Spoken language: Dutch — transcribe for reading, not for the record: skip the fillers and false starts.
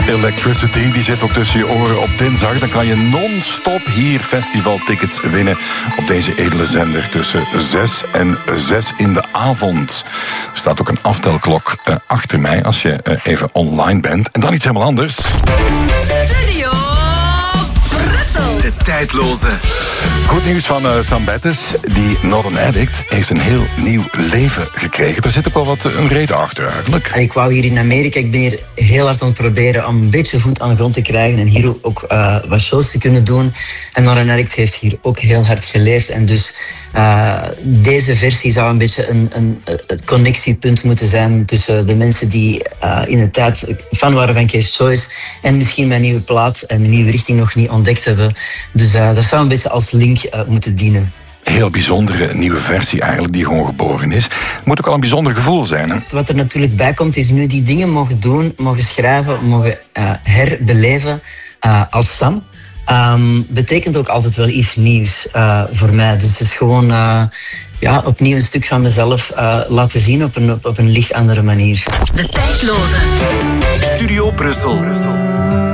Electricity, die zit ook tussen je oren op dinsdag. Dan kan je non-stop hier festivaltickets winnen op deze edele zender tussen 6 en 6 in de avond. Er staat ook een aftelklok achter mij als je even online bent. En dan iets helemaal anders. Studio Brussel. De tijdloze. Goed nieuws van Sam Bettes. Die Not an Addict heeft een heel nieuw leven gekregen. Er zit ook wel wat een reden achter eigenlijk. Ik wou hier in Amerika, ik ben hier heel hard aan het proberen om een beetje voet aan de grond te krijgen en hier ook wat shows te kunnen doen. En Not an Addict heeft hier ook heel hard geleefd. En dus deze versie zou een beetje een connectiepunt moeten zijn tussen de mensen die in de tijd fan waren van Kees Choice en misschien mijn nieuwe plaat en mijn nieuwe richting nog niet ontdekt hebben. Dus dat zou een beetje als link moeten dienen. Heel bijzondere nieuwe versie eigenlijk, die gewoon geboren is. Het moet ook al een bijzonder gevoel zijn, hè? Wat er natuurlijk bij komt, is nu die dingen mogen doen, mogen schrijven, mogen herbeleven als Sam. Betekent ook altijd wel iets nieuws voor mij. Dus het is gewoon opnieuw een stuk van mezelf laten zien op een licht andere manier. De tijdloze. Studio Brussel.